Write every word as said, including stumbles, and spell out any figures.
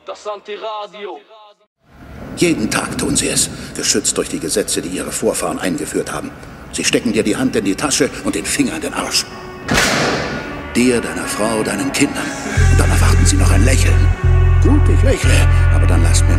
Das Antiradio. Jeden Tag tun sie es, geschützt durch die Gesetze, die ihre Vorfahren eingeführt haben. Sie stecken dir die Hand in die Tasche und den Finger in den Arsch. Dir, deiner Frau, deinen Kindern. Und dann erwarten sie noch ein Lächeln. Gut, ich lächle, aber dann lass